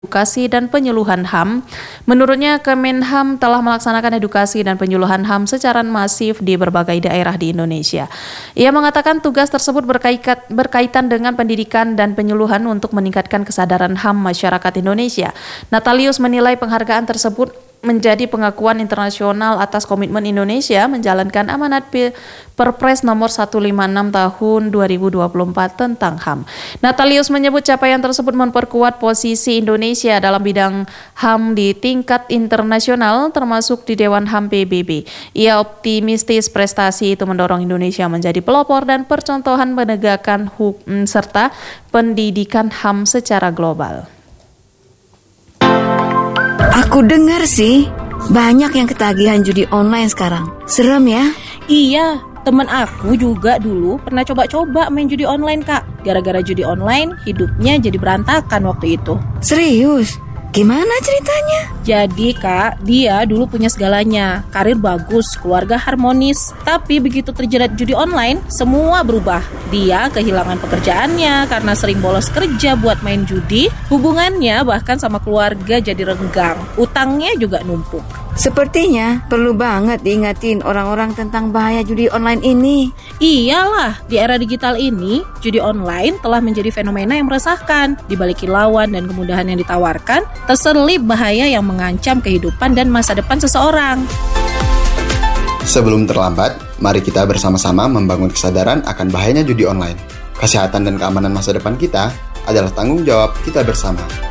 Edukasi dan Penyuluhan HAM. Menurutnya, Kemenham telah melaksanakan edukasi dan penyuluhan HAM secara masif di berbagai daerah di Indonesia. Ia mengatakan tugas tersebut berkaitan dengan pendidikan dan penyuluhan untuk meningkatkan kesadaran HAM masyarakat Indonesia. Natalius menilai penghargaan tersebut menjadi pengakuan internasional atas komitmen Indonesia menjalankan amanat Perpres nomor 156 tahun 2024 tentang HAM. Natalius menyebut capaian tersebut memperkuat posisi Indonesia dalam bidang HAM di tingkat internasional termasuk di Dewan HAM PBB. Ia optimistis prestasi itu mendorong Indonesia menjadi pelopor dan percontohan penegakan hukum serta pendidikan HAM secara global. Aku dengar sih, banyak yang ketagihan judi online sekarang. Serem ya? Iya, temen aku juga dulu pernah coba-coba main judi online, Kak. Gara-gara judi online, hidupnya jadi berantakan waktu itu. Serius? Gimana ceritanya? Jadi Kak, dia dulu punya segalanya, karir bagus, keluarga harmonis. Tapi begitu terjerat judi online, semua berubah. Dia kehilangan pekerjaannya karena sering bolos kerja buat main judi. Hubungannya bahkan sama keluarga jadi renggang. Utangnya juga numpuk. Sepertinya perlu banget diingatin orang-orang tentang bahaya judi online ini. Iyalah, di era digital ini, judi online telah menjadi fenomena yang meresahkan. Di balik kilauan dan kemudahan yang ditawarkan, terselip bahaya yang mengancam kehidupan dan masa depan seseorang. Sebelum terlambat, mari kita bersama-sama membangun kesadaran akan bahayanya judi online. Kesehatan dan keamanan masa depan kita adalah tanggung jawab kita bersama.